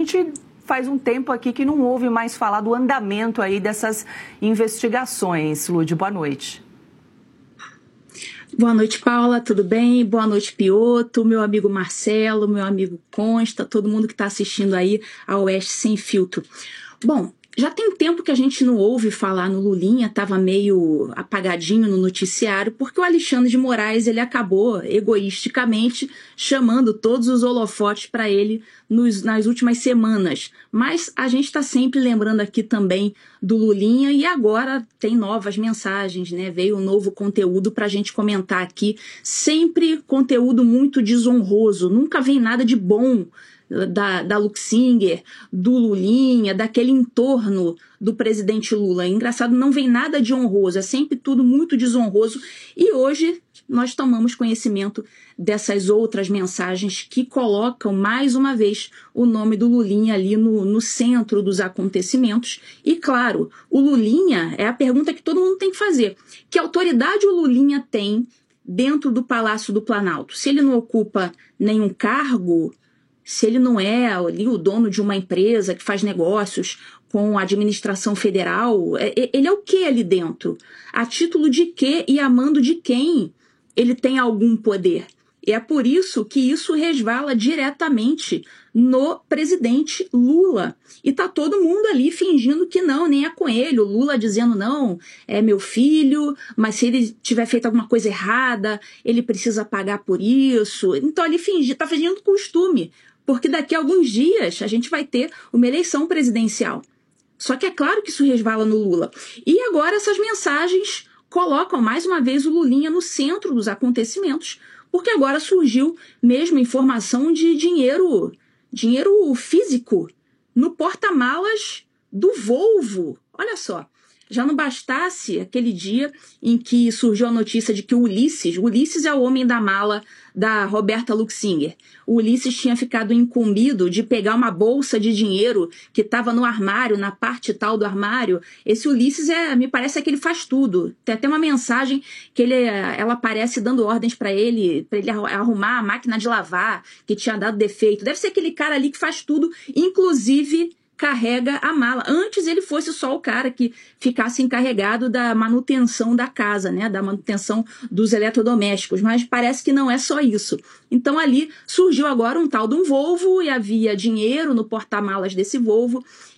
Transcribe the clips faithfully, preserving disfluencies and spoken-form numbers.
A gente faz um tempo aqui que não ouve mais falar do andamento aí dessas investigações. Lud, boa noite. Boa noite, Paula, tudo bem? Boa noite, Pioto, meu amigo Marcelo, meu amigo Consta, todo mundo que está assistindo aí ao Oeste Sem Filtro. Bom, já tem tempo que a gente não ouve falar no Lulinha, estava meio apagadinho no noticiário, porque o Alexandre de Moraes ele acabou egoisticamente chamando todos os holofotes para ele nos, nas últimas semanas. Mas a gente está sempre lembrando aqui também do Lulinha e agora tem novas mensagens, né? Veio um novo conteúdo para a gente comentar aqui. Sempre conteúdo muito desonroso, nunca vem nada de bom Da, da Luxinger, do Lulinha, daquele entorno do presidente Lula. Engraçado, não vem nada de honroso, é sempre tudo muito desonroso. E hoje nós tomamos conhecimento dessas outras mensagens que colocam mais uma vez o nome do Lulinha ali no, no centro dos acontecimentos. E claro, o Lulinha é a pergunta que todo mundo tem que fazer. Que autoridade o Lulinha tem dentro do Palácio do Planalto? Se ele não ocupa nenhum cargo, se ele não é ali o dono de uma empresa que faz negócios com a administração federal, ele é o que ali dentro? A título de quê e a mando de quem ele tem algum poder? E é por isso que isso resvala diretamente no presidente Lula. E tá todo mundo ali fingindo que não, nem é com ele. O Lula dizendo, não, é meu filho, mas se ele tiver feito alguma coisa errada, ele precisa pagar por isso. Então ele finge, tá fingindo costume. Porque daqui a alguns dias a gente vai ter uma eleição presidencial. Só que é claro que isso resvala no Lula. E agora essas mensagens colocam mais uma vez o Lulinha no centro dos acontecimentos, porque agora surgiu mesmo informação de dinheiro, dinheiro físico no porta-malas do Volvo. Olha só. Já não bastasse aquele dia em que surgiu a notícia de que o Ulisses, o Ulisses é o homem da mala da Roberta Luxinger, o Ulisses tinha ficado incumbido de pegar uma bolsa de dinheiro que estava no armário, na parte tal do armário. Esse Ulisses, é, me parece que ele faz tudo. Tem até uma mensagem que ele, ela aparece dando ordens para ele, para ele arrumar a máquina de lavar, que tinha dado defeito. Deve ser aquele cara ali que faz tudo, inclusive carrega a mala. Antes ele fosse só o cara que ficasse encarregado da manutenção da casa, né, da manutenção dos eletrodomésticos, mas parece que não é só isso. Então ali surgiu agora um tal de um Volvo e havia dinheiro no porta-malas desse Volvo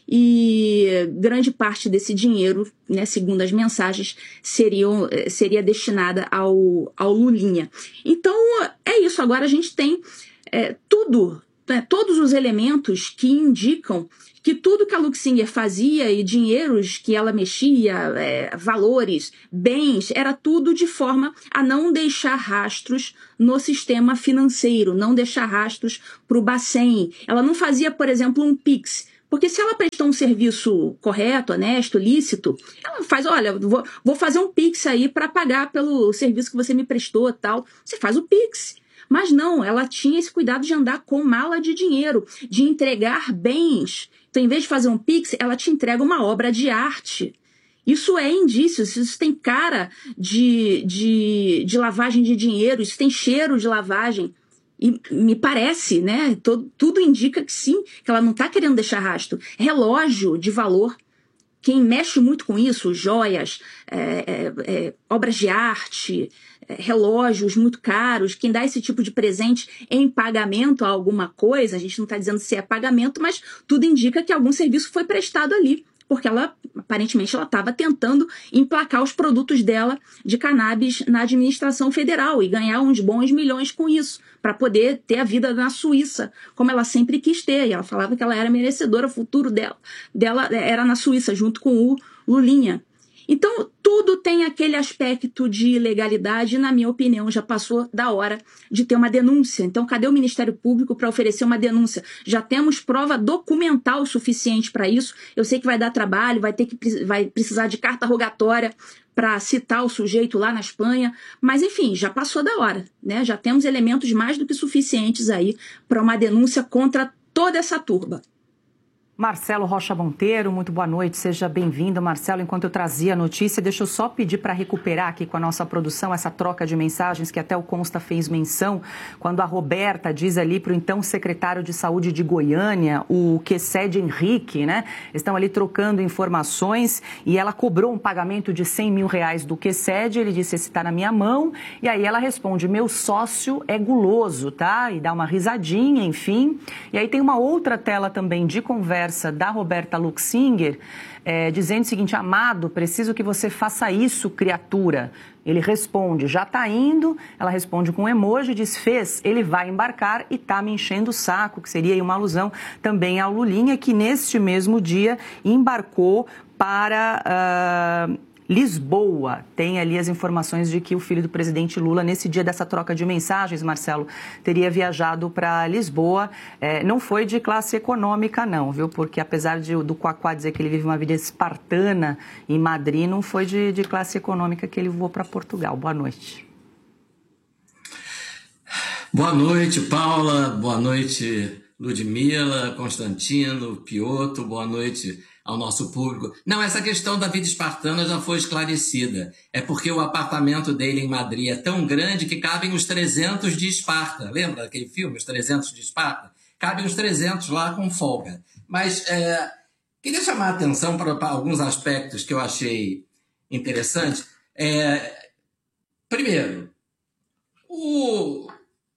e grande parte desse dinheiro, né, segundo as mensagens, seriam, seria destinada ao, ao Lulinha. Então é isso, agora a gente tem é, tudo, né, todos os elementos que indicam que tudo que a Luxinger fazia e dinheiros que ela mexia, é, valores, bens, era tudo de forma a não deixar rastros no sistema financeiro, não deixar rastros para o Bacen. Ela não fazia, por exemplo, um Pix, porque se ela prestou um serviço correto, honesto, lícito, ela faz, olha, vou, vou fazer um Pix aí para pagar pelo serviço que você me prestou, tal. Você faz o Pix. Mas não, ela tinha esse cuidado de andar com mala de dinheiro, de entregar bens. Então, em vez de fazer um Pix, ela te entrega uma obra de arte. Isso é indício, isso tem cara de, de, de lavagem de dinheiro, isso tem cheiro de lavagem. E me parece, né? Todo, tudo indica que sim, que ela não está querendo deixar rastro. Relógio de valor. Quem mexe muito com isso, joias, é, é, é, obras de arte, é, relógios muito caros, quem dá esse tipo de presente em pagamento a alguma coisa, a gente não está dizendo se é pagamento, mas tudo indica que algum serviço foi prestado ali, porque ela, aparentemente, ela estava tentando emplacar os produtos dela de cannabis na administração federal e ganhar uns bons milhões com isso, para poder ter a vida na Suíça, como ela sempre quis ter. E ela falava que ela era merecedora, o futuro dela, dela era na Suíça, junto com o Lulinha. Então, tudo tem aquele aspecto de ilegalidade e, na minha opinião, já passou da hora de ter uma denúncia. Então, cadê o Ministério Público para oferecer uma denúncia? Já temos prova documental suficiente para isso. Eu sei que vai dar trabalho, vai ter que vai precisar de carta rogatória para citar o sujeito lá na Espanha, mas, enfim, já passou da hora, né? Já temos elementos mais do que suficientes aí para uma denúncia contra toda essa turba. Marcelo Rocha Monteiro, muito boa noite, seja bem-vindo. Marcelo, enquanto eu trazia a notícia, deixa eu só pedir para recuperar aqui com a nossa produção essa troca de mensagens que até o Consta fez menção, quando a Roberta diz ali para o então secretário de Saúde de Goiânia, o Quecede Henrique, né? Estão ali trocando informações e ela cobrou um pagamento de cem mil reais do Quecede, ele disse, esse está na minha mão, e aí ela responde, meu sócio é guloso, tá? E dá uma risadinha, enfim. E aí tem uma outra tela também de conversa da Roberta Luxinger, é, dizendo o seguinte, amado, preciso que você faça isso, criatura. Ele responde, já está indo, ela responde com um emoji, diz, fez, ele vai embarcar e está me enchendo o saco, que seria uma alusão também ao Lulinha, que neste mesmo dia embarcou para... Uh, Lisboa. Tem ali as informações de que o filho do presidente Lula, nesse dia dessa troca de mensagens, Marcelo, teria viajado para Lisboa. É, não foi de classe econômica, não, viu? Porque apesar de, do Quaquá dizer que ele vive uma vida espartana em Madrid, não foi de, de classe econômica que ele voou para Portugal. Boa noite. Boa noite, Paula. Boa noite, Ludmila, Constantino, Piotr. Boa noite ao nosso público. Não, essa questão da vida espartana já foi esclarecida. É porque o apartamento dele em Madrid é tão grande que cabem os trezentos de Esparta. Lembra daquele filme, Os trezentos de Esparta? Cabem os trezentos lá com folga. Mas é, queria chamar a atenção para, para alguns aspectos que eu achei interessantes. É, primeiro, o,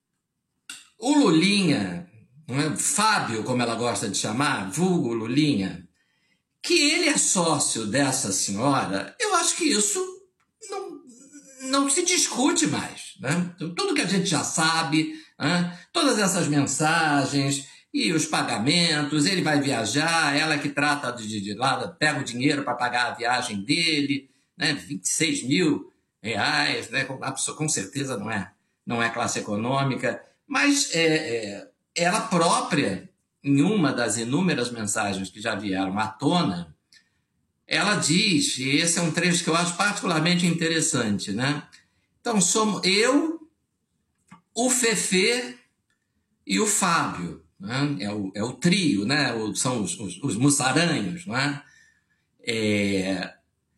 o Lulinha, não é? Fábio, como ela gosta de chamar, vulgo Lulinha, que ele é sócio dessa senhora, eu acho que isso não, não se discute mais, né? Tudo que a gente já sabe, né? Todas essas mensagens e os pagamentos, ele vai viajar, ela que trata de, de lá, pega o dinheiro para pagar a viagem dele, né? vinte e seis mil reais, né? com, com certeza não é, não é classe econômica, mas é, é, ela própria, em uma das inúmeras mensagens que já vieram à tona, ela diz, e esse é um trecho que eu acho particularmente interessante, né? Então, somos eu, o Fefe e o Fábio, né? é, o, é o trio, né? O, são os, os, os mussaranhos, não é? É...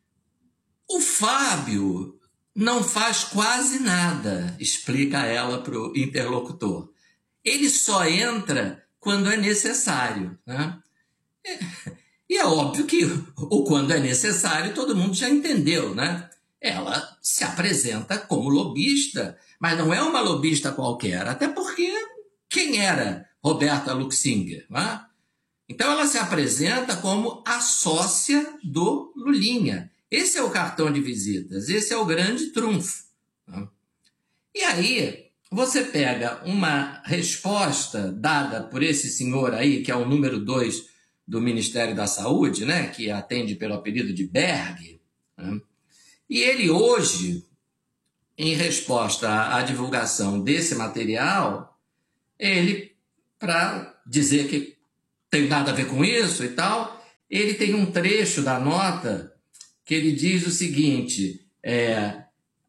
O Fábio não faz quase nada, explica ela para o interlocutor. Ele só entra quando é necessário, né? É, e é óbvio que o quando é necessário todo mundo já entendeu, né? Ela se apresenta como lobista, mas não é uma lobista qualquer, até porque quem era Roberta Luxinger, né? Então ela se apresenta como a sócia do Lulinha. Esse é o cartão de visitas, esse é o grande trunfo, né? E aí você pega uma resposta dada por esse senhor aí, que é o número dois do Ministério da Saúde, né, que atende pelo apelido de Berg, né? E ele hoje, em resposta à divulgação desse material, ele, para dizer que tem nada a ver com isso e tal, ele tem um trecho da nota que ele diz o seguinte, é,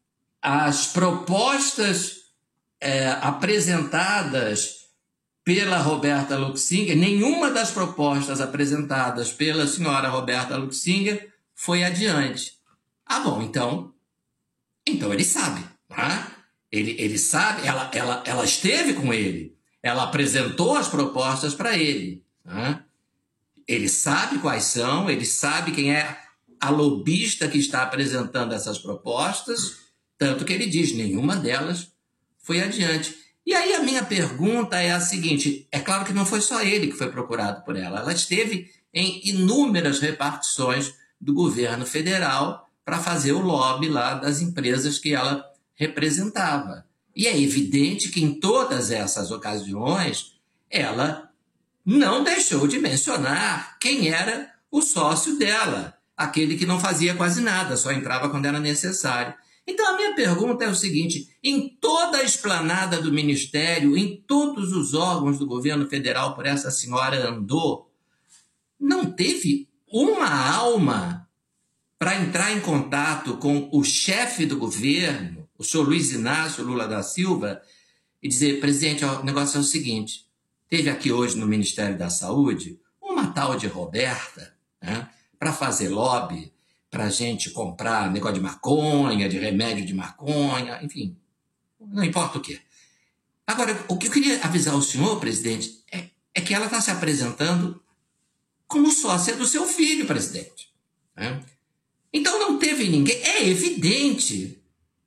as propostas É, apresentadas pela Roberta Luxinger, nenhuma das propostas apresentadas pela senhora Roberta Luxinger foi adiante. Ah, bom, então, então ele sabe, tá? Ele, ele sabe, ela, ela, ela esteve com ele, ela apresentou as propostas para ele, tá? Ele sabe quais são, ele sabe quem é a lobista que está apresentando essas propostas, tanto que ele diz, nenhuma delas foi adiante. E aí a minha pergunta é a seguinte, é claro que não foi só ele que foi procurado por ela, ela esteve em inúmeras repartições do governo federal para fazer o lobby lá das empresas que ela representava. E é evidente que em todas essas ocasiões ela não deixou de mencionar quem era o sócio dela, aquele que não fazia quase nada, só entrava quando era necessário. Então, a minha pergunta é o seguinte, em toda a esplanada do Ministério, em todos os órgãos do governo federal por essa senhora andou, não teve uma alma para entrar em contato com o chefe do governo, o senhor Luiz Inácio Lula da Silva, e dizer, presidente, ó, o negócio é o seguinte, teve aqui hoje no Ministério da Saúde um uma tal de Roberta, né, para fazer lobby, para a gente comprar negócio de maconha, de remédio de maconha, enfim, não importa o quê. Agora, o que eu queria avisar o senhor, presidente, é, é que ela está se apresentando como sócia do seu filho, presidente. Né? Então não teve ninguém. É evidente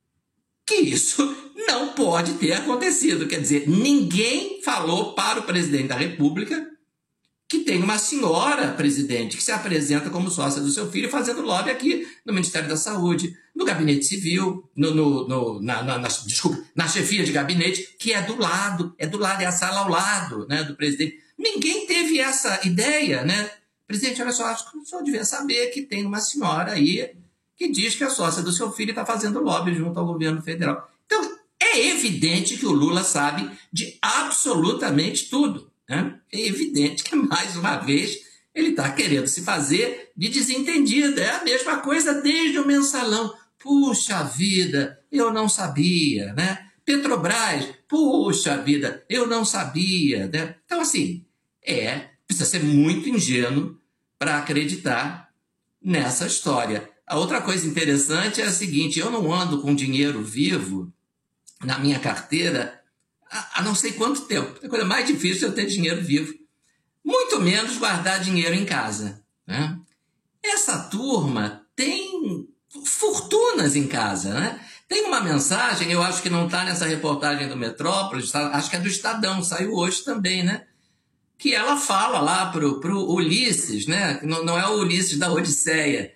que isso não pode ter acontecido. Quer dizer, ninguém falou para o presidente da República que tem uma senhora, presidente, que se apresenta como sócia do seu filho fazendo lobby aqui no Ministério da Saúde, no Gabinete Civil, no, no, no, na, na, na, desculpa, na chefia de gabinete, que é do lado, é do lado, é a sala ao lado, né, do presidente. Ninguém teve essa ideia, né? Presidente, olha só, acho que o senhor devia saber que tem uma senhora aí que diz que a sócia do seu filho está fazendo lobby junto ao governo federal. Então, é evidente que o Lula sabe de absolutamente tudo. Né? É evidente que, mais uma vez, ele está querendo se fazer de desentendido. É a mesma coisa desde o mensalão. Puxa vida, eu não sabia, né? Petrobras, puxa vida, eu não sabia, né? Então, assim, é, precisa ser muito ingênuo para acreditar nessa história. A outra coisa interessante é a seguinte, eu não ando com dinheiro vivo na minha carteira há não sei quanto tempo. A coisa mais difícil é eu ter dinheiro vivo. Muito menos guardar dinheiro em casa. Né? Essa turma tem fortunas em casa. Né? Tem uma mensagem, eu acho que não está nessa reportagem do Metrópolis, acho que é do Estadão, saiu hoje também, né? Que ela fala lá pro, pro Ulisses, né? Não, não é o Ulisses da Odisseia,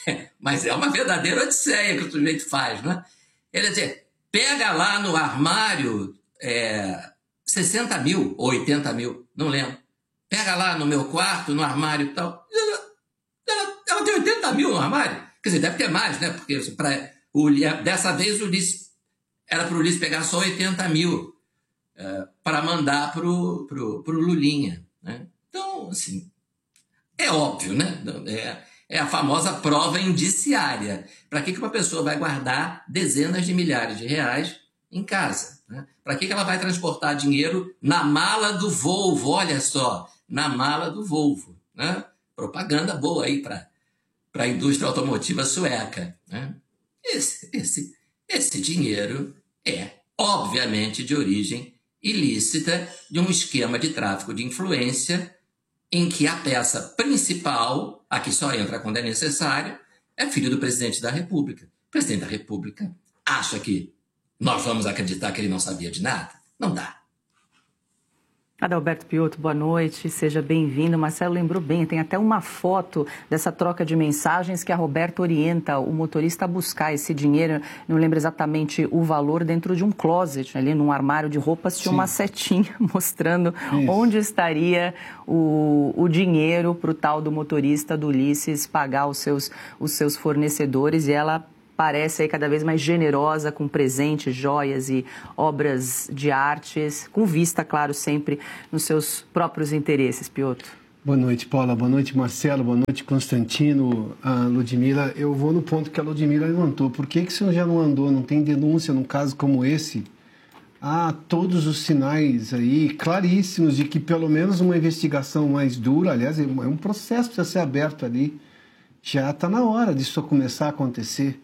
mas é uma verdadeira odisseia que o sujeito faz. Né? Ele diz, pega lá no armário É, sessenta mil ou oitenta mil, não lembro. Pega lá no meu quarto, no armário e tal. Ela, ela, ela tem oitenta mil no armário. Quer dizer, deve ter mais, né? Porque pra, o, dessa vez o Ulisses, era para o Ulisses pegar só oitenta mil é, para mandar para o pro, pro Lulinha. Né? Então, assim, é óbvio, né? É, é a famosa prova indiciária. Para que, que uma pessoa vai guardar dezenas de milhares de reais em casa? Né? Para que, que ela vai transportar dinheiro na mala do Volvo? Olha só, na mala do Volvo. Né? Propaganda boa aí para a indústria automotiva sueca. Né? Esse, esse, esse dinheiro é, obviamente, de origem ilícita de um esquema de tráfico de influência em que a peça principal, a que só entra quando é necessário, é filho do presidente da República. O presidente da República acha que nós vamos acreditar que ele não sabia de nada? Não dá. Adalberto Piotto, boa noite, seja bem-vindo. Marcelo lembrou bem, tem até uma foto dessa troca de mensagens que a Roberta orienta o motorista a buscar esse dinheiro, não lembro exatamente o valor, dentro de um closet, ali num armário de roupas, tinha Sim. uma setinha mostrando Isso. onde estaria o, o dinheiro para o tal do motorista do Ulisses pagar os seus, os seus fornecedores, e ela parece aí cada vez mais generosa com presentes, joias e obras de artes, com vista, claro, sempre nos seus próprios interesses. Piotto. Boa noite, Paula. Boa noite, Marcelo. Boa noite, Constantino, a Ludmila. Eu vou no ponto que a Ludmila levantou. Por que que o senhor já não andou? Não tem denúncia num caso como esse? Há todos os sinais aí claríssimos de que pelo menos uma investigação mais dura, aliás, é um processo que precisa ser aberto ali. Já está na hora disso começar a acontecer.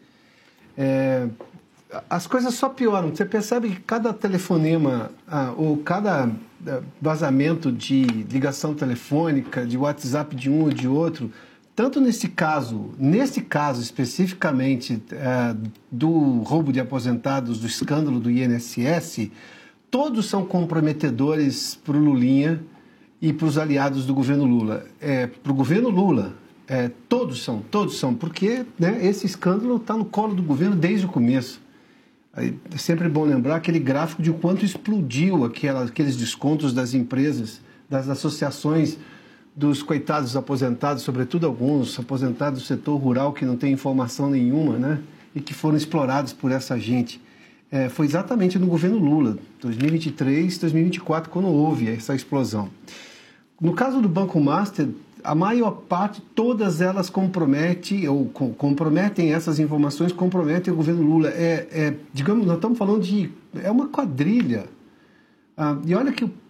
É, as coisas só pioram. Você percebe que cada telefonema ah, ou cada vazamento de ligação telefônica, de WhatsApp de um ou de outro, tanto nesse caso, nesse caso especificamente é, do roubo de aposentados, do escândalo do I N S S, todos são comprometedores para o Lulinha e para os aliados do governo Lula. É, para o governo Lula, É, todos são, todos são, porque né, esse escândalo está no colo do governo desde o começo. Aí, é sempre bom lembrar aquele gráfico de quanto explodiu aquela, aqueles descontos das empresas, das associações dos coitados aposentados, sobretudo alguns aposentados do setor rural que não tem informação nenhuma, né, e que foram explorados por essa gente. É, foi exatamente no governo Lula, dois mil e vinte e três, dois mil e vinte e quatro, quando houve essa explosão. No caso do Banco Master, a maior parte, todas elas comprometem, ou com, comprometem essas informações, comprometem o governo Lula. É, é, digamos, nós estamos falando de... É uma quadrilha. Ah, e olha que o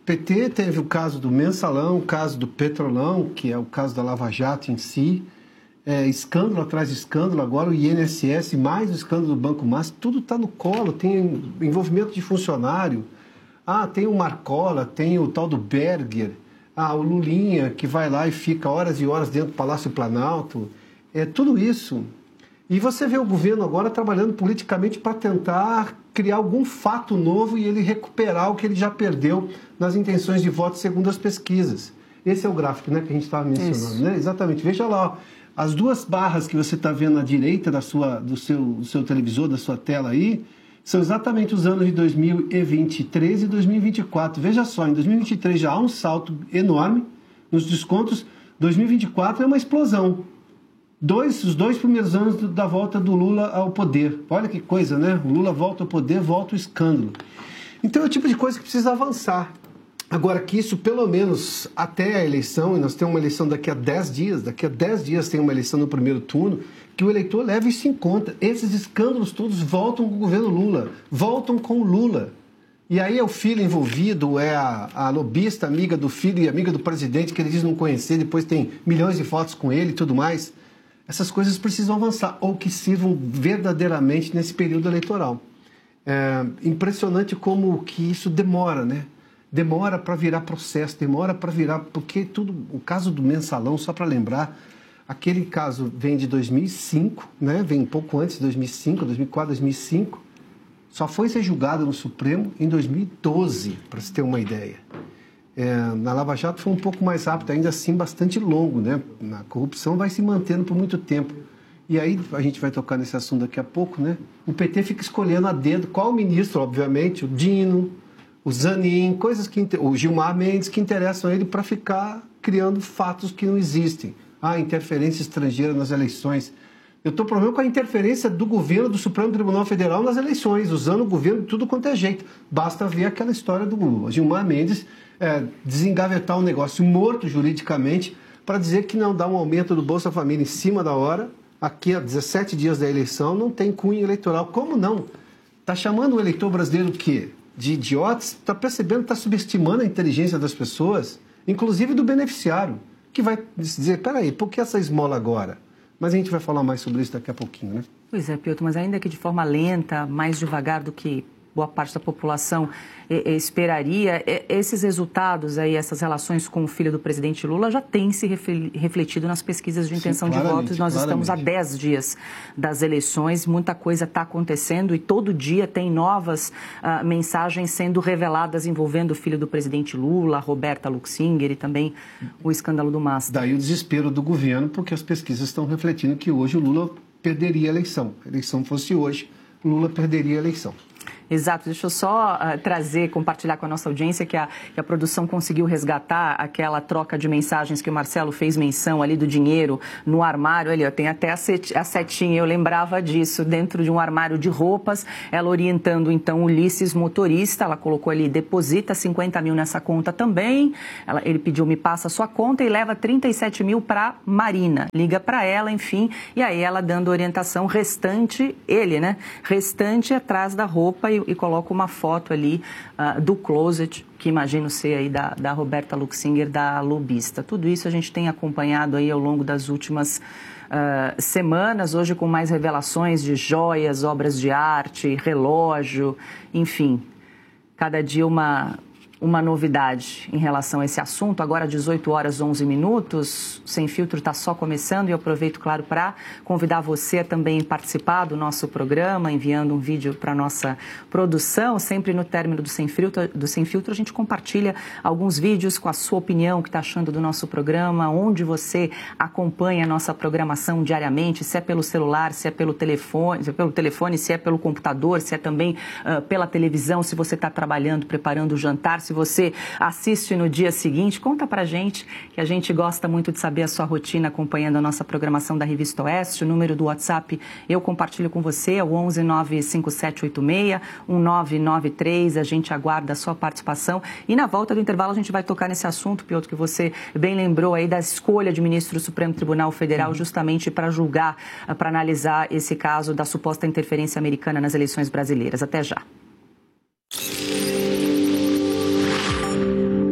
P T teve o caso do Mensalão, o caso do Petrolão, que é o caso da Lava Jato em si, é, escândalo atrás de escândalo, agora o I N S S, mais o escândalo do Banco Master, tudo está no colo, tem envolvimento de funcionário, ah, tem o Marcola, tem o tal do Berger, ah, o Lulinha, que vai lá e fica horas e horas dentro do Palácio Planalto, é tudo isso. E você vê o governo agora trabalhando politicamente para tentar criar algum fato novo e ele recuperar o que ele já perdeu nas intenções de voto segundo as pesquisas. Esse é o gráfico, né, que a gente estava mencionando, né? Exatamente. Veja lá, ó, as duas barras que você está vendo à direita da sua, do, seu, do seu televisor, da sua tela aí, são exatamente os anos de dois mil e vinte e três e dois mil e vinte e quatro. Veja só, em dois mil e vinte e três já há um salto enorme nos descontos, dois mil e vinte e quatro é uma explosão. Dois, os dois primeiros anos da volta do Lula ao poder. Olha que coisa, né? O Lula volta ao poder, volta o escândalo. Então é o tipo de coisa que precisa avançar. Agora que isso, pelo menos até a eleição, e nós temos uma eleição daqui a dez dias, daqui a dez dias tem uma eleição no primeiro turno, que o eleitor leve isso em conta. Esses escândalos todos voltam com o governo Lula, voltam com o Lula. E aí é o filho envolvido, é a, a lobista amiga do filho e amiga do presidente, que ele diz não conhecer, depois tem milhões de fotos com ele e tudo mais. Essas coisas precisam avançar, ou que sirvam verdadeiramente nesse período eleitoral. É impressionante como que isso demora, né? Demora para virar processo, demora para virar... Porque tudo, o caso do Mensalão, só para lembrar, aquele caso vem de dois mil e cinco, né? Vem um pouco antes de dois mil e cinco, dois mil e quatro, dois mil e cinco. Só foi ser julgado no Supremo em dois mil e doze, para se ter uma ideia. É, na Lava Jato foi um pouco mais rápido, ainda assim bastante longo, né? A corrupção vai se mantendo por muito tempo. E aí, a gente vai tocar nesse assunto daqui a pouco, né? O P T fica escolhendo a dedo qual ministro, obviamente, o Dino, o Zanin, coisas que... o Gilmar Mendes, que interessam a ele para ficar criando fatos que não existem. Ah, interferência estrangeira nas eleições. Eu estou problema com a interferência do governo do Supremo Tribunal Federal nas eleições, usando o governo de tudo quanto é jeito. Basta ver aquela história do Gilmar Mendes é, desengavetar um negócio morto juridicamente para dizer que não dá um aumento do Bolsa Família em cima da hora, aqui a dezessete dias da eleição, não tem cunho eleitoral. Como não? Está chamando o eleitor brasileiro o quê? De idiotas? Está percebendo, está subestimando a inteligência das pessoas, inclusive do beneficiário, que vai dizer, peraí, por que essa esmola agora? Mas a gente vai falar mais sobre isso daqui a pouquinho, né? Pois é, Piotr, mas ainda que de forma lenta, mais devagar do que boa parte da população eh, esperaria, eh, esses resultados aí, essas relações com o filho do presidente Lula já têm se refletido nas pesquisas de intenção Sim, de votos. Nós claramente. Estamos há dez dias das eleições, muita coisa está acontecendo e todo dia tem novas uh, mensagens sendo reveladas envolvendo o filho do presidente Lula, Roberta Luxinger e também o escândalo do Master. Daí o desespero do governo, porque as pesquisas estão refletindo que hoje o Lula perderia a eleição. Se a eleição fosse hoje, o Lula perderia a eleição. Exato, deixa eu só uh, trazer, compartilhar com a nossa audiência que a, que a produção conseguiu resgatar aquela troca de mensagens que o Marcelo fez menção ali do dinheiro no armário. Ali, ó, tem até a, set, a setinha, eu lembrava disso, dentro de um armário de roupas, ela orientando então Ulisses, motorista, ela colocou ali, deposita cinquenta mil nessa conta também, ela, ele pediu, me passa a sua conta e leva trinta e sete mil para Marina, liga para ela, enfim, e aí ela dando orientação restante, ele, né, restante atrás da roupa e e coloca uma foto ali uh, do closet, que imagino ser aí da, da Roberta Luxinger, da lobista. Tudo isso a gente tem acompanhado aí ao longo das últimas uh, semanas, hoje com mais revelações de joias, obras de arte, relógio, enfim, cada dia uma... uma novidade em relação a esse assunto. Agora, dezoito horas, onze minutos, Sem Filtro está só começando e eu aproveito, claro, para convidar você a também participar do nosso programa, enviando um vídeo para a nossa produção. Sempre no término do Sem Filtro, do Sem Filtro, a gente compartilha alguns vídeos com a sua opinião, o que está achando do nosso programa, onde você acompanha a nossa programação diariamente, se é pelo celular, se é pelo telefone, se é pelo, telefone, se é pelo computador, se é também uh, pela televisão, se você está trabalhando, preparando o jantar, se você assiste no dia seguinte, conta pra gente, que a gente gosta muito de saber a sua rotina acompanhando a nossa programação da Revista Oeste. O número do WhatsApp eu compartilho com você, é o onze nove cinco sete oito seis um nove nove três, a gente aguarda a sua participação e na volta do intervalo a gente vai tocar nesse assunto, Piotr, que você bem lembrou aí da escolha de ministro do Supremo Tribunal Federal justamente para julgar, para analisar esse caso da suposta interferência americana nas eleições brasileiras. Até já.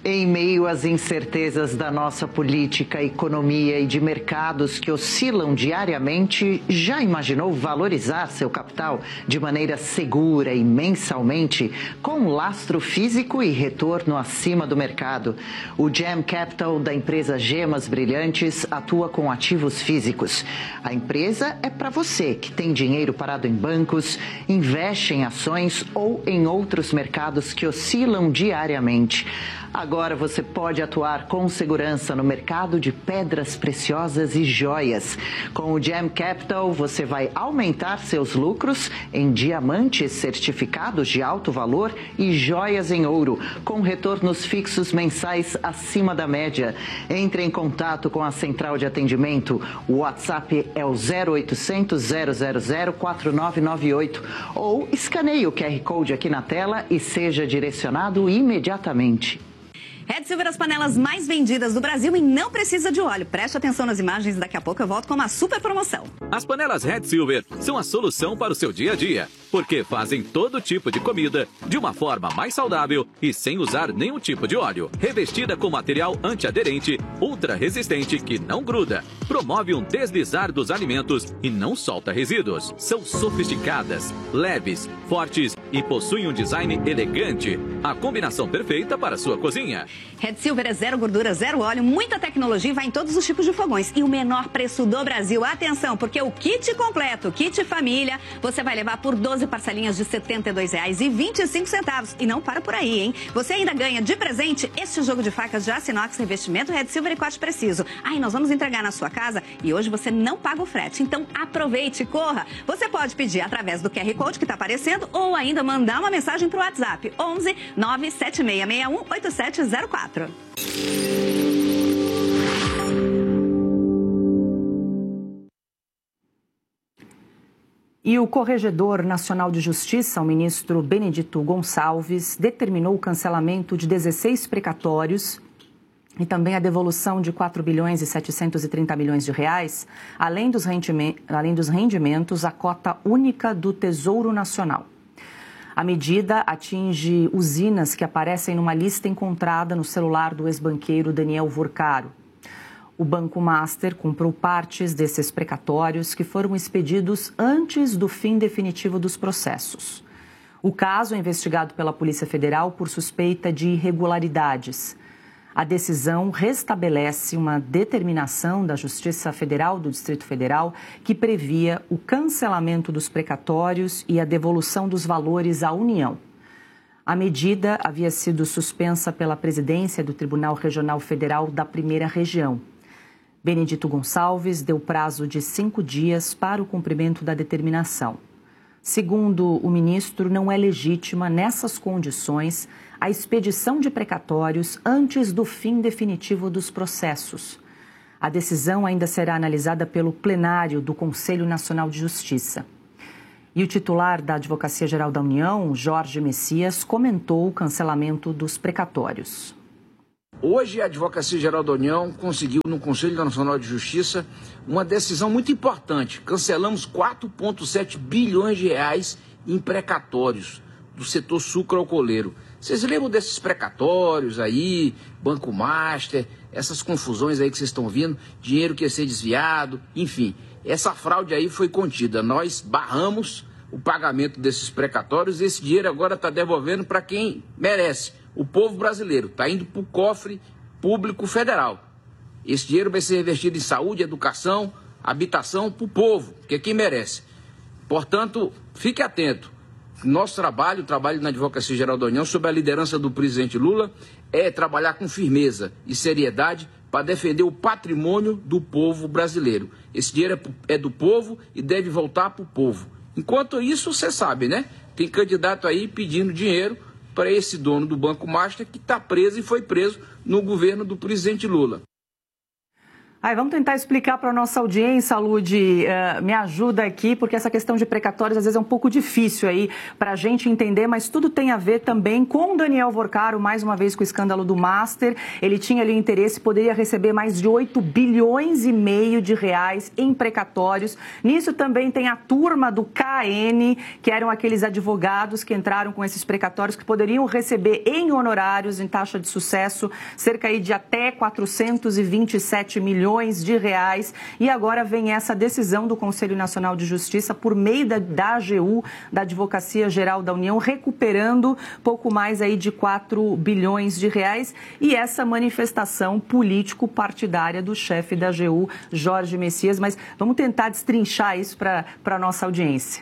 Em meio às incertezas da nossa política, economia e de mercados que oscilam diariamente, já imaginou valorizar seu capital de maneira segura e mensalmente, com lastro físico e retorno acima do mercado? O Gem Capital da empresa Gemas Brilhantes atua com ativos físicos. A empresa é para você que tem dinheiro parado em bancos, investe em ações ou em outros mercados que oscilam diariamente. Agora você pode atuar com segurança no mercado de pedras preciosas e joias. Com o Gem Capital, você vai aumentar seus lucros em diamantes certificados de alto valor e joias em ouro, com retornos fixos mensais acima da média. Entre em contato com a central de atendimento. O WhatsApp é o zero oitocentos, zero zero zero, quatro nove nove oito ou escaneie o Q R Code aqui na tela e seja direcionado imediatamente. Red Silver, as panelas mais vendidas do Brasil e não precisa de óleo. Preste atenção nas imagens, daqui a pouco eu volto com uma super promoção. As panelas Red Silver são a solução para o seu dia a dia, porque fazem todo tipo de comida de uma forma mais saudável e sem usar nenhum tipo de óleo. Revestida com material antiaderente, ultra resistente que não gruda, promove um deslizar dos alimentos e não solta resíduos. São sofisticadas, leves, fortes e possuem um design elegante. A combinação perfeita para a sua cozinha. Red Silver é zero gordura, zero óleo, muita tecnologia e vai em todos os tipos de fogões. E o menor preço do Brasil. Atenção, porque o kit completo, kit família, você vai levar por doze parcelinhas de setenta e dois reais e vinte e cinco centavos. E não para por aí, hein? Você ainda ganha de presente este jogo de facas de aço inox, revestimento Red Silver e corte preciso. Aí nós vamos entregar na sua casa e hoje você não paga o frete. Então aproveite, corra. Você pode pedir através do Q R Code que está aparecendo ou ainda mandar uma mensagem para o WhatsApp onze nove sete seis seis um oito sete zero quatro. E o Corregedor Nacional de Justiça, o ministro Benedito Gonçalves, determinou o cancelamento de dezesseis precatórios e também a devolução de quatro bilhões e setecentos e trinta milhões de reais, além dos rendimentos, além dos rendimentos à cota única do Tesouro Nacional. A medida atinge usinas que aparecem numa lista encontrada no celular do ex-banqueiro Daniel Vorcaro. O Banco Master comprou partes desses precatórios que foram expedidos antes do fim definitivo dos processos. O caso é investigado pela Polícia Federal por suspeita de irregularidades. A decisão restabelece uma determinação da Justiça Federal do Distrito Federal que previa o cancelamento dos precatórios e a devolução dos valores à União. A medida havia sido suspensa pela presidência do Tribunal Regional Federal da Primeira Região. Benedito Gonçalves deu prazo de cinco dias para o cumprimento da determinação. Segundo o ministro, não é legítima, nessas condições, a expedição de precatórios antes do fim definitivo dos processos. A decisão ainda será analisada pelo plenário do Conselho Nacional de Justiça. E o titular da Advocacia Geral da União, Jorge Messias, comentou o cancelamento dos precatórios. Hoje a Advocacia Geral da União conseguiu no Conselho Nacional de Justiça uma decisão muito importante. Cancelamos quatro vírgula sete bilhões de reais em precatórios do setor sucroalcooleiro. Vocês lembram desses precatórios aí, Banco Master, essas confusões aí que vocês estão vendo, dinheiro que ia ser desviado, enfim. Essa fraude aí foi contida. Nós barramos o pagamento desses precatórios e esse dinheiro agora está devolvendo para quem merece. O povo brasileiro está indo para o cofre público federal. Esse dinheiro vai ser investido em saúde, educação, habitação para o povo, que é quem merece. Portanto, fique atento. Nosso trabalho, o trabalho na Advocacia Geral da União, sob a liderança do presidente Lula, é trabalhar com firmeza e seriedade para defender o patrimônio do povo brasileiro. Esse dinheiro é do povo e deve voltar para o povo. Enquanto isso, você sabe, né? Tem candidato aí pedindo dinheiro para esse dono do Banco Master que está preso e foi preso no governo do presidente Lula. Ai, vamos tentar explicar para a nossa audiência, Ludi, uh, me ajuda aqui, porque essa questão de precatórios às vezes é um pouco difícil aí para a gente entender, mas tudo tem a ver também com o Daniel Vorcaro, mais uma vez com o escândalo do Master. Ele tinha ali interesse, poderia receber mais de oito bilhões e meio de reais em precatórios. Nisso também tem a turma do K N, que eram aqueles advogados que entraram com esses precatórios, que poderiam receber em honorários, em taxa de sucesso, cerca aí de até quatrocentos e vinte e sete milhões de reais, e agora vem essa decisão do Conselho Nacional de Justiça por meio da, da A G U, da Advocacia Geral da União, recuperando pouco mais aí de quatro bilhões de reais, e essa manifestação político-partidária do chefe da A G U, Jorge Messias. Mas vamos tentar destrinchar isso para a nossa audiência.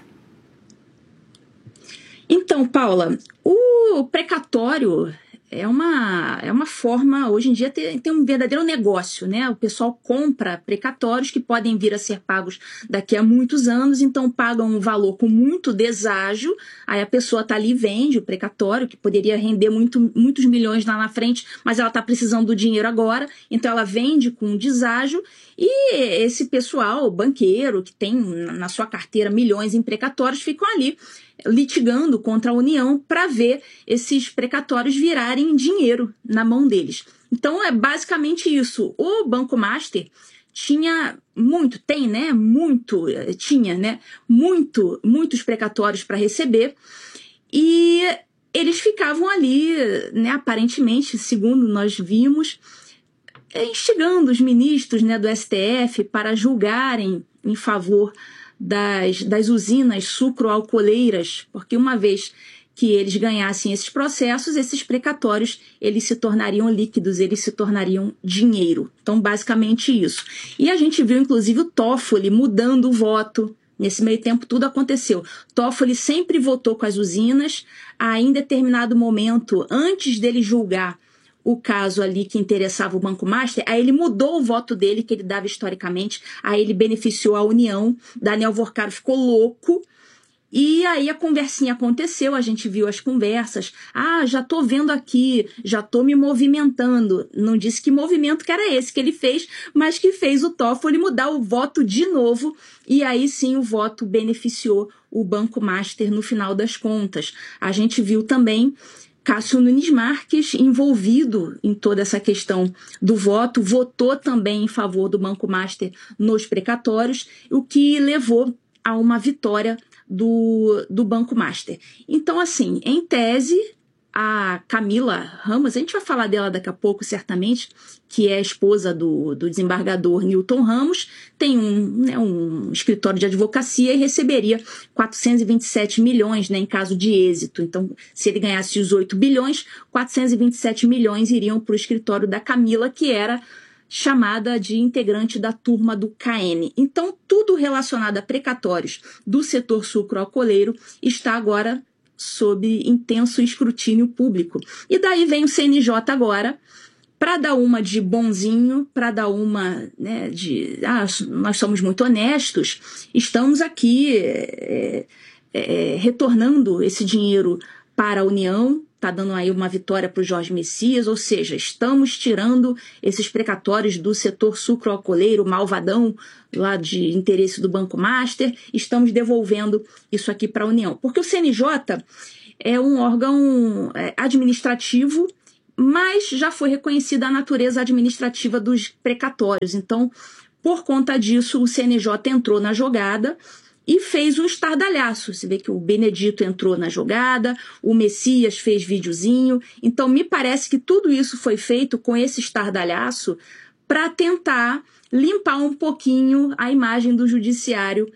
Então, Paula, o precatório É uma, é uma forma, hoje em dia, tem, tem um verdadeiro negócio, né? O pessoal compra precatórios que podem vir a ser pagos daqui a muitos anos, então pagam um valor com muito deságio, aí a pessoa está ali e vende o precatório, que poderia render muito, muitos milhões lá na frente, mas ela está precisando do dinheiro agora, então ela vende com deságio, e esse pessoal, banqueiro, que tem na sua carteira milhões em precatórios, ficam ali litigando contra a União para ver esses precatórios virarem dinheiro na mão deles. Então é basicamente isso. O Banco Master tinha muito, tem, né? Muito, tinha, né? Muito, muitos precatórios para receber, e eles ficavam ali, né? Aparentemente, segundo nós vimos, instigando os ministros, né, do S T F para julgarem em favor Das, das usinas sucroalcooleiras, porque uma vez que eles ganhassem esses processos, esses precatórios, eles se tornariam líquidos, eles se tornariam dinheiro. Então, basicamente isso. E a gente viu, inclusive, o Toffoli mudando o voto. Nesse meio tempo, tudo aconteceu. Toffoli sempre votou com as usinas, aí, em determinado momento, antes dele julgar o caso ali que interessava o Banco Master, aí ele mudou o voto dele, que ele dava historicamente, aí ele beneficiou a União, Daniel Vorcaro ficou louco, e aí a conversinha aconteceu, a gente viu as conversas, ah, já tô vendo aqui, já tô me movimentando, não disse que movimento que era esse que ele fez, mas que fez o Toffoli mudar o voto de novo, e aí sim o voto beneficiou o Banco Master no final das contas. A gente viu também Cássio Nunes Marques, envolvido em toda essa questão do voto, votou também em favor do Banco Master nos precatórios, o que levou a uma vitória do, do Banco Master. Então, assim, em tese, a Camila Ramos, a gente vai falar dela daqui a pouco, certamente, que é a esposa do, do desembargador Newton Ramos, tem um, né, um escritório de advocacia e receberia quatrocentos e vinte e sete milhões, né, em caso de êxito. Então, se ele ganhasse os oito bilhões, quatrocentos e vinte e sete milhões iriam para o escritório da Camila, que era chamada de integrante da turma do K N. Então, tudo relacionado a precatórios do setor sucroalcooleiro está agora sob intenso escrutínio público. E daí vem o C N J agora, para dar uma de bonzinho, para dar uma, né, de, ah, nós somos muito honestos, estamos aqui é, é, retornando esse dinheiro para a União, está dando aí uma vitória para o Jorge Messias, ou seja, estamos tirando esses precatórios do setor sucroalcooleiro, malvadão, lá de interesse do Banco Master, estamos devolvendo isso aqui para a União. Porque o C N J é um órgão administrativo, mas já foi reconhecida a natureza administrativa dos precatórios. Então, por conta disso, o C N J entrou na jogada e fez um estardalhaço. Você vê que o Benedito entrou na jogada, o Messias fez videozinho. Então, me parece que tudo isso foi feito com esse estardalhaço para tentar limpar um pouquinho a imagem do judiciário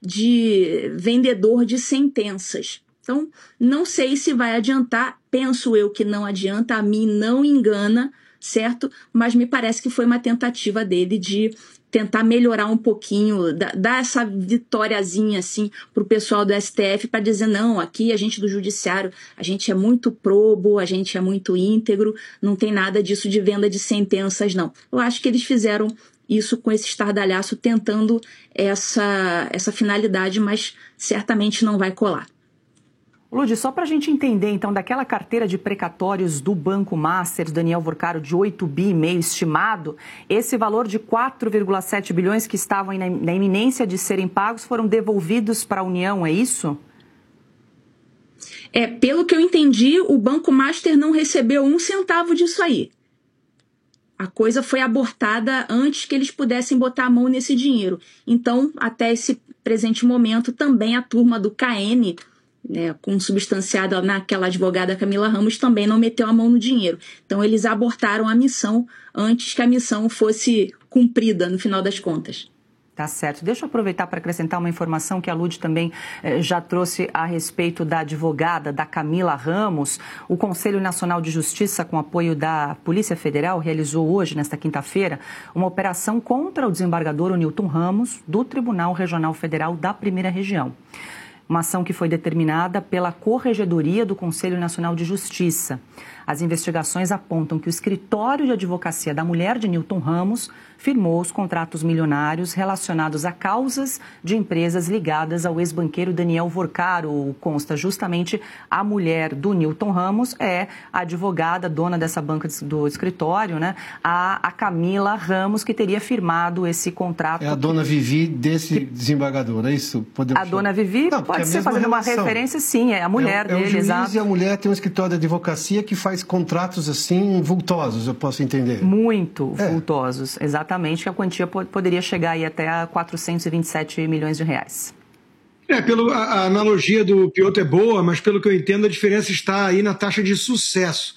de vendedor de sentenças. Então, não sei se vai adiantar, penso eu que não adianta, a mim não engana, certo? Mas me parece que foi uma tentativa dele de tentar melhorar um pouquinho, dar essa vitóriazinha assim para o pessoal do S T F para dizer, não, aqui a gente do judiciário, a gente é muito probo, a gente é muito íntegro, não tem nada disso de venda de sentenças, não. Eu acho que eles fizeram isso com esse estardalhaço, tentando essa, essa finalidade, mas certamente não vai colar. Ludi, só para a gente entender, então, daquela carteira de precatórios do Banco Master, Daniel Vorcaro, de oito bi e meio estimado, esse valor de quatro vírgula sete bilhões que estavam na iminência de serem pagos foram devolvidos para a União, é isso? É, pelo que eu entendi, o Banco Master não recebeu um centavo disso aí. A coisa foi abortada antes que eles pudessem botar a mão nesse dinheiro. Então, até esse presente momento, também a turma do K N... Né, consubstanciada naquela advogada Camila Ramos, também não meteu a mão no dinheiro. Então, eles abortaram a missão antes que a missão fosse cumprida, no final das contas. Tá certo. Deixa eu aproveitar para acrescentar uma informação que a Lud também eh, já trouxe a respeito da advogada, da Camila Ramos. O Conselho Nacional de Justiça, com apoio da Polícia Federal, realizou hoje, nesta quinta-feira, uma operação contra o desembargador Nilton Ramos, do Tribunal Regional Federal da Primeira Região. Uma ação que foi determinada pela Corregedoria do Conselho Nacional de Justiça. As investigações apontam que o escritório de advocacia da mulher de Nilton Ramos firmou os contratos milionários relacionados a causas de empresas ligadas ao ex-banqueiro Daniel Vorcaro. Consta justamente a mulher do Nilton Ramos, é a advogada, dona dessa banca do escritório, né? A, a Camila Ramos, que teria firmado esse contrato. É a dona Vivi desse que... desembargador, é isso? Podemos a chamar? Dona Vivi, não, pode ser fazendo relação. Uma referência, sim, é a mulher é, dele, é o juiz exato. E a mulher tem um escritório de advocacia que faz contratos assim vultosos, eu posso entender. Muito é. vultosos, exatamente, que a quantia poderia chegar aí até a quatrocentos e vinte e sete milhões de reais. É, pelo, a, a analogia do Piotr é boa, mas pelo que eu entendo a diferença está aí na taxa de sucesso.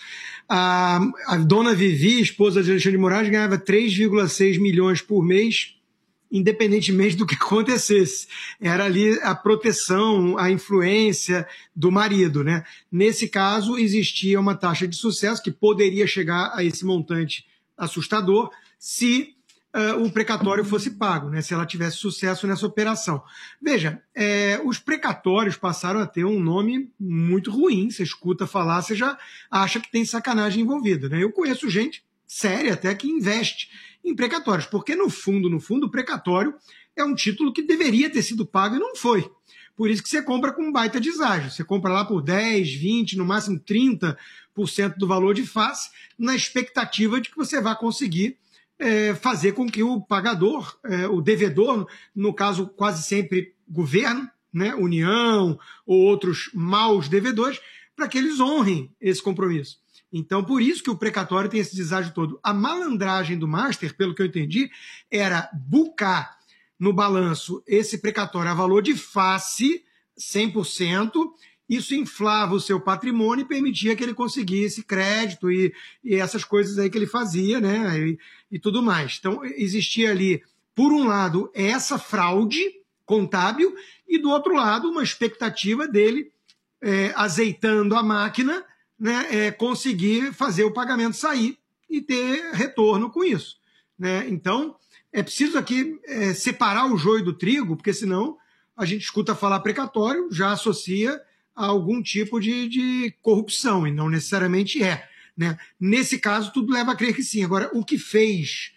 A, a dona Vivi, esposa de Alexandre de Moraes, ganhava três vírgula seis milhões por mês, independentemente do que acontecesse. Era ali a proteção, a influência do marido, né? Nesse caso, existia uma taxa de sucesso que poderia chegar a esse montante assustador se uh, o precatório fosse pago, né? Se ela tivesse sucesso nessa operação. Veja, é, os precatórios passaram a ter um nome muito ruim. Você escuta falar, você já acha que tem sacanagem envolvida, né? Eu conheço gente séria até que investe em precatórios, porque no fundo, no fundo, o precatório é um título que deveria ter sido pago e não foi. Por isso que você compra com um baita deságio. Você compra lá por dez, vinte, no máximo trinta por cento do valor de face, na expectativa de que você vai conseguir é, fazer com que o pagador, é, o devedor, no caso quase sempre governo, né, União ou outros maus devedores, para que eles honrem esse compromisso. Então, por isso que o precatório tem esse deságio todo. A malandragem do Master, pelo que eu entendi, era bucar no balanço esse precatório a valor de face, cem por cento, isso inflava o seu patrimônio e permitia que ele conseguisse crédito e, e essas coisas aí que ele fazia, né, e, e tudo mais. Então, existia ali, por um lado, essa fraude contábil e, do outro lado, uma expectativa dele, é, azeitando a máquina, né, é, conseguir fazer o pagamento sair e ter retorno com isso, né? Então, é preciso aqui é, separar o joio do trigo, porque senão a gente escuta falar precatório, já associa a algum tipo de, de corrupção, e não necessariamente é, né? Nesse caso, tudo leva a crer que sim. Agora, o que fez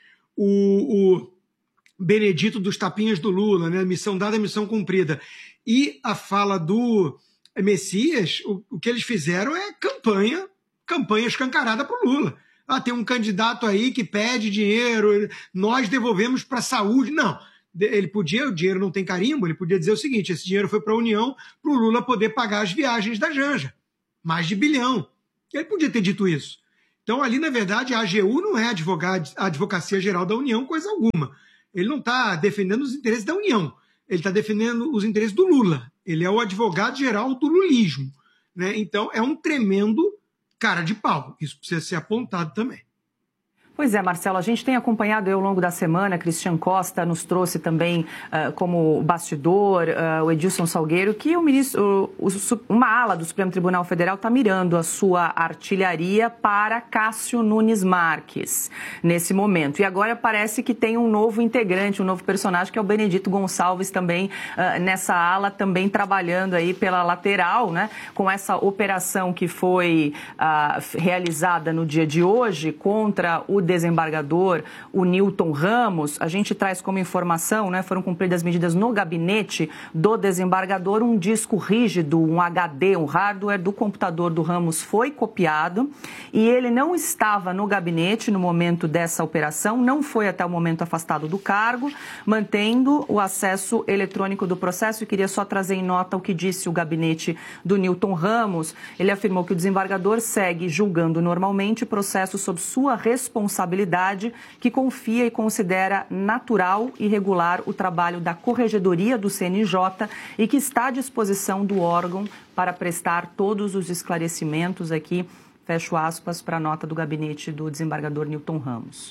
o, o Benedito dos tapinhas do Lula, né? Missão dada, missão cumprida, e a fala do Messias, o, o que eles fizeram é campanha, campanha escancarada para o Lula. Ah, tem um candidato aí que pede dinheiro, nós devolvemos para a saúde. Não, ele podia, o dinheiro não tem carimbo, ele podia dizer o seguinte, esse dinheiro foi para a União para o Lula poder pagar as viagens da Janja, mais de bilhão. Ele podia ter dito isso. Então ali, na verdade, a AGU não é advogado, a Advocacia Geral da União, coisa alguma. Ele não está defendendo os interesses da União, ele está defendendo os interesses do Lula. Ele é o advogado-geral do lulismo, né? Então, é um tremendo cara de pau. Isso precisa ser apontado também. Pois é, Marcelo, a gente tem acompanhado ao longo da semana, Cristian Costa nos trouxe também uh, como bastidor, uh, o Edilson Salgueiro, que o ministro, o, o, uma ala do Supremo Tribunal Federal está mirando a sua artilharia para Cássio Nunes Marques, nesse momento. E agora parece que tem um novo integrante, um novo personagem, que é o Benedito Gonçalves também, uh, nessa ala, também trabalhando aí pela lateral, né, com essa operação que foi uh, realizada no dia de hoje contra o desembargador, o Newton Ramos. A gente traz como informação, né, foram cumpridas medidas no gabinete do desembargador, um disco rígido, um H D, um hardware do computador do Ramos foi copiado e ele não estava no gabinete no momento dessa operação, não foi até o momento afastado do cargo, mantendo o acesso eletrônico do processo. E queria só trazer em nota o que disse o gabinete do Newton Ramos. Ele afirmou que o desembargador segue julgando normalmente o processo sob sua responsabilidade, que confia e considera natural e regular o trabalho da Corregedoria do C N J e que está à disposição do órgão para prestar todos os esclarecimentos aqui, fecho aspas, para a nota do gabinete do desembargador Newton Ramos.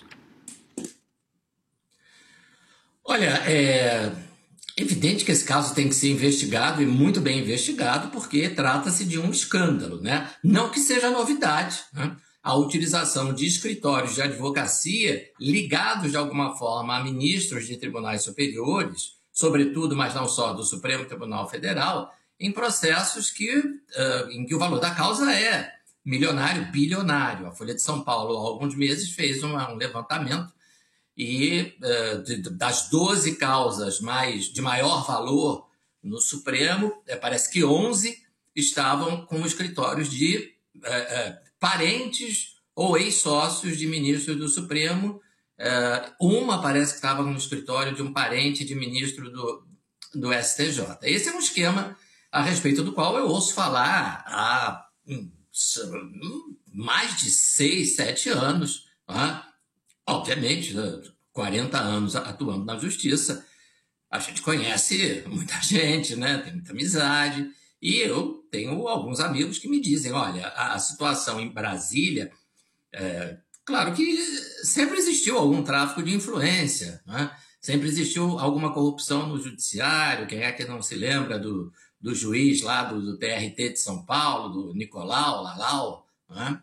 Olha, é evidente que esse caso tem que ser investigado e muito bem investigado, porque trata-se de um escândalo, né? Não que seja novidade, né? A utilização de escritórios de advocacia ligados de alguma forma a ministros de tribunais superiores, sobretudo, mas não só, do Supremo Tribunal Federal, em processos que, uh, em que o valor da causa é milionário, bilionário. A Folha de São Paulo, há alguns meses, fez uma, um levantamento e uh, de, das doze causas mais, de maior valor no Supremo, uh, parece que onze estavam com escritórios de uh, uh, parentes ou ex-sócios de ministros do Supremo. Uh, uma parece que estava no escritório de um parente de ministro do, do S T J. Esse é um esquema a respeito do qual eu ouço falar há hum, mais de seis, sete anos, né? Obviamente, quarenta anos atuando na justiça, a gente conhece muita gente, né? Tem muita amizade, e eu tenho alguns amigos que me dizem, olha, a, a situação em Brasília, é, claro que sempre existiu algum tráfico de influência, né? Sempre existiu alguma corrupção no judiciário, quem é que não se lembra do, do juiz lá do, do T R T de São Paulo, do Nicolau, Lalau, né?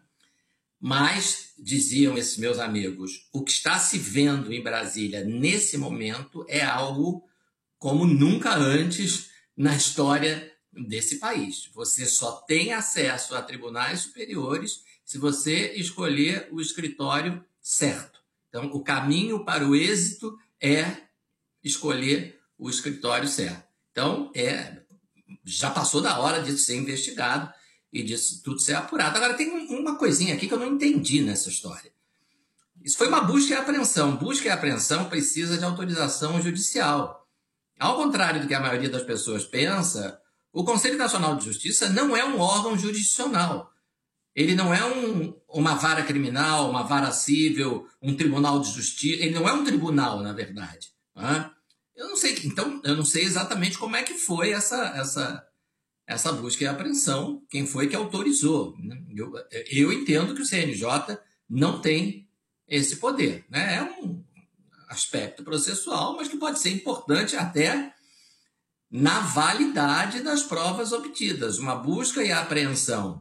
Mas, diziam esses meus amigos, o que está se vendo em Brasília nesse momento é algo como nunca antes na história desse país. Você só tem acesso a tribunais superiores se você escolher o escritório certo. Então, o caminho para o êxito é escolher o escritório certo. Então, é, já passou da hora disso ser investigado e disso tudo ser apurado. Agora, tem uma coisinha aqui que eu não entendi nessa história. Isso foi uma busca e apreensão. Busca e apreensão precisa de autorização judicial. Ao contrário do que a maioria das pessoas pensa, o Conselho Nacional de Justiça não é um órgão jurisdicional. Ele não é um, uma vara criminal, uma vara civil, um tribunal de justiça. Ele não é um tribunal, na verdade. Né? Eu não sei, então, eu não sei exatamente como é que foi essa, essa, essa busca e apreensão, quem foi que autorizou. Né? Eu, eu entendo que o C N J não tem esse poder. Né? É um aspecto processual, mas que pode ser importante até na validade das provas obtidas. Uma busca e apreensão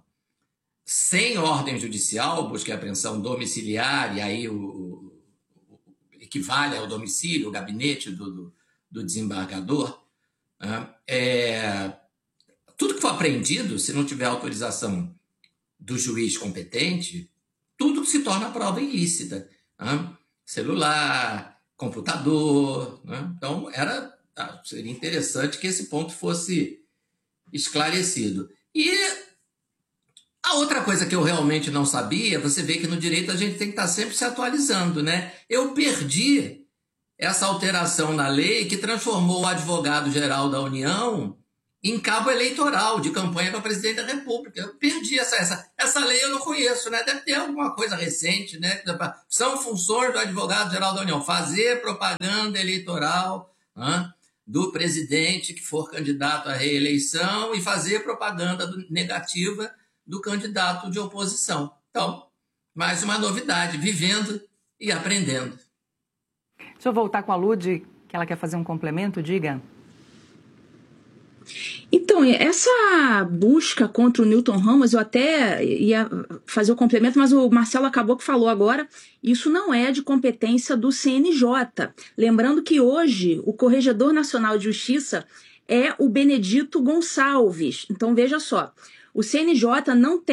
sem ordem judicial, busca e apreensão domiciliar, e aí o, o, o equivale ao domicílio, o gabinete do, do, do desembargador, né? É, tudo que for apreendido, se não tiver autorização do juiz competente, tudo se torna prova ilícita. Né? Celular, computador. Né? Então, era, seria interessante que esse ponto fosse esclarecido. E a outra coisa que eu realmente não sabia, você vê que no direito a gente tem que estar sempre se atualizando, né? Eu perdi essa alteração na lei que transformou o advogado-geral da União em cabo eleitoral de campanha para presidente da República. Eu perdi essa, essa, essa lei, eu não conheço, né? Deve ter alguma coisa recente, né? São funções do advogado-geral da União, fazer propaganda eleitoral, né, do presidente que for candidato à reeleição e fazer propaganda negativa do candidato de oposição. Então, mais uma novidade, vivendo e aprendendo. Deixa eu voltar com a Lud, que ela quer fazer um complemento, diga. Então, essa busca contra o Newton Ramos, eu até ia fazer o complemento, mas o Marcelo acabou que falou agora, isso não é de competência do C N J. Lembrando que hoje o Corregedor Nacional de Justiça é o Benedito Gonçalves. Então, veja só, o C N J não tem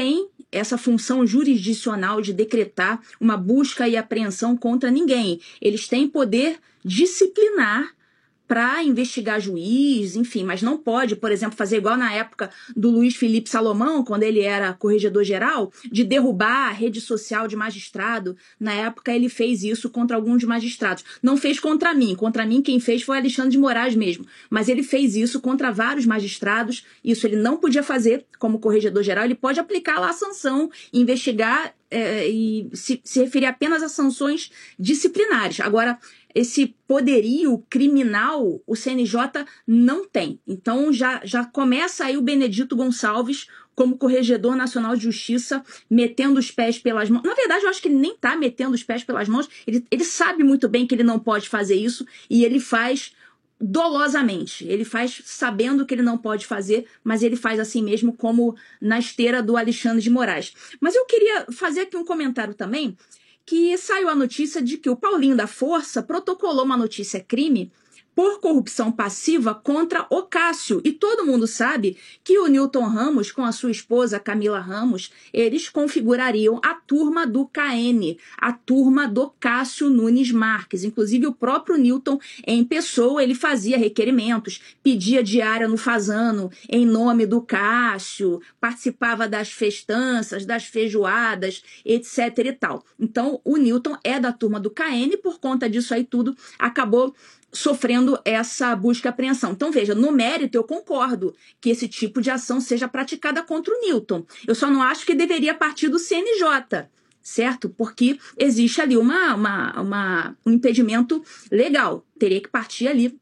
essa função jurisdicional de decretar uma busca e apreensão contra ninguém. Eles têm poder disciplinar para investigar juiz, enfim, mas não pode, por exemplo, fazer igual na época do Luiz Felipe Salomão, quando ele era corregedor-geral, de derrubar a rede social de magistrado. Na época ele fez isso contra alguns magistrados. Não fez contra mim, contra mim quem fez foi Alexandre de Moraes mesmo, mas ele fez isso contra vários magistrados. Isso ele não podia fazer como corregedor-geral, ele pode aplicar lá a sanção, investigar é, e se, se referir apenas a sanções disciplinares. Agora, esse poderio criminal o C N J não tem. Então já, já começa aí o Benedito Gonçalves como Corregedor Nacional de Justiça metendo os pés pelas mãos. Na verdade, eu acho que ele nem está metendo os pés pelas mãos. Ele, ele sabe muito bem que ele não pode fazer isso e ele faz dolosamente. Ele faz sabendo que ele não pode fazer, mas ele faz assim mesmo, como na esteira do Alexandre de Moraes. Mas eu queria fazer aqui um comentário também, que saiu a notícia de que o Paulinho da Força protocolou uma notícia-crime por corrupção passiva contra o Cássio. E todo mundo sabe que o Newton Ramos, com a sua esposa Camila Ramos, eles configurariam a turma do K N, a turma do Cássio Nunes Marques. Inclusive o próprio Newton, em pessoa, ele fazia requerimentos, pedia diária no Fazano em nome do Cássio, participava das festanças, das feijoadas, etc e tal. Então o Newton é da turma do K N, por conta disso aí tudo, acabou sofrendo essa busca e apreensão. Então, veja, no mérito eu concordo que esse tipo de ação seja praticada contra o Newton. Eu só não acho que deveria partir do C N J, certo? Porque existe ali uma, uma, uma, um impedimento legal. Teria que partir ali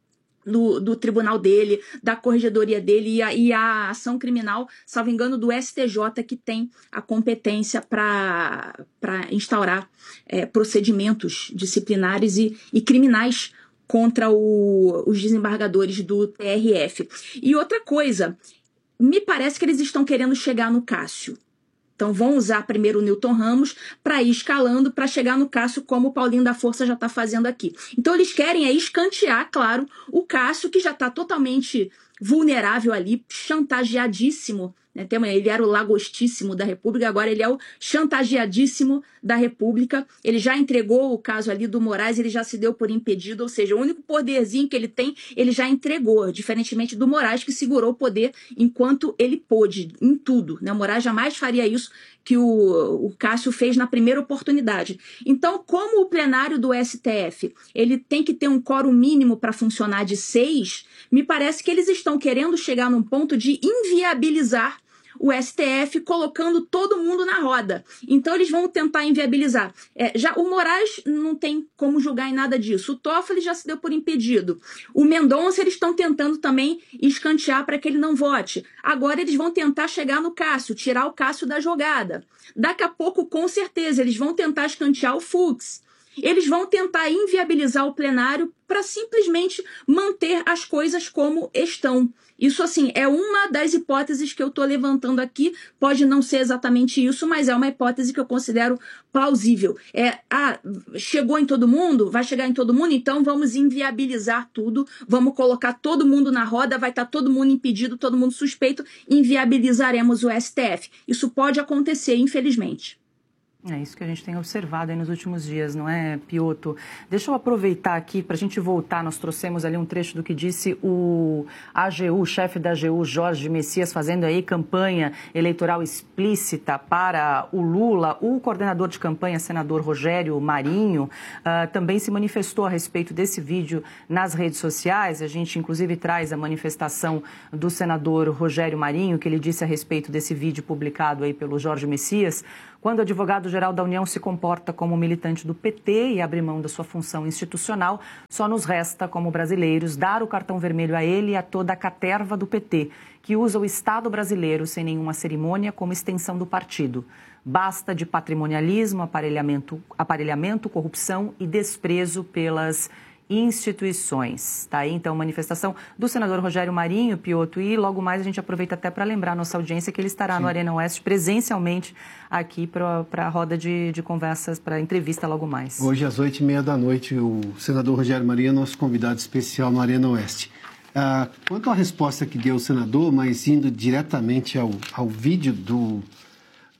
do, do tribunal dele, da corregedoria dele e a, e a ação criminal, salvo engano, do S T J, que tem a competência para para instaurar é, procedimentos disciplinares e, e criminais contra o, os desembargadores do T R F. E outra coisa, me parece que eles estão querendo chegar no Cássio. Então vão usar primeiro o Newton Ramos para ir escalando para chegar no Cássio, como o Paulinho da Força já está fazendo aqui. Então eles querem aí escantear, claro, o Cássio, que já está totalmente vulnerável ali, chantageadíssimo. Né? Ele era o lagostíssimo da República, agora ele é o chantageadíssimo da República. Ele já entregou o caso ali do Moraes, ele já se deu por impedido, ou seja, o único poderzinho que ele tem, ele já entregou, diferentemente do Moraes, que segurou o poder enquanto ele pôde, em tudo. Né? O Moraes jamais faria isso que o, o Cássio fez na primeira oportunidade. Então, como o plenário do S T F ele tem que ter um quórum mínimo para funcionar de seis, me parece que eles estão querendo chegar num ponto de inviabilizar o S T F, colocando todo mundo na roda. Então eles vão tentar inviabilizar. É, já o Moraes não tem como julgar em nada disso. O Toffoli já se deu por impedido. O Mendonça eles estão tentando também escantear para que ele não vote. Agora eles vão tentar chegar no Cássio, tirar o Cássio da jogada. Daqui a pouco, com certeza, eles vão tentar escantear o Fux. Eles vão tentar inviabilizar o plenário para simplesmente manter as coisas como estão. Isso, assim, é uma das hipóteses que eu estou levantando aqui. Pode não ser exatamente isso, mas é uma hipótese que eu considero plausível. É, ah, chegou em todo mundo? Vai chegar em todo mundo? Então vamos inviabilizar tudo, vamos colocar todo mundo na roda, vai estar todo mundo impedido, todo mundo suspeito, inviabilizaremos o S T F. Isso pode acontecer, infelizmente. É isso que a gente tem observado aí nos últimos dias, não é, Piotto? Deixa eu aproveitar aqui para a gente voltar. Nós trouxemos ali um trecho do que disse o A G U, o chefe da A G U, Jorge Messias, fazendo aí campanha eleitoral explícita para o Lula. O coordenador de campanha, senador Rogério Marinho, uh, também se manifestou a respeito desse vídeo nas redes sociais. A gente, inclusive, traz a manifestação do senador Rogério Marinho, que ele disse a respeito desse vídeo publicado aí pelo Jorge Messias. Quando o advogado-geral da União se comporta como militante do P T e abre mão da sua função institucional, só nos resta, como brasileiros, dar o cartão vermelho a ele e a toda a caterva do P T, que usa o Estado brasileiro sem nenhuma cerimônia como extensão do partido. Basta de patrimonialismo, aparelhamento, aparelhamento, corrupção e desprezo pelas instituições. Tá aí, então, manifestação do senador Rogério Marinho, Piotto, e logo mais a gente aproveita até para lembrar a nossa audiência que ele estará Sim. no Arena Oeste presencialmente aqui para a roda de, de conversas, para a entrevista logo mais. Hoje, às oito e meia da noite, o senador Rogério Marinho é nosso convidado especial no Arena Oeste. Ah, quanto à resposta que deu o senador, mas indo diretamente ao, ao vídeo do,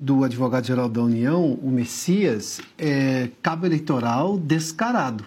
do advogado-geral da União, o Messias, é cabo eleitoral descarado.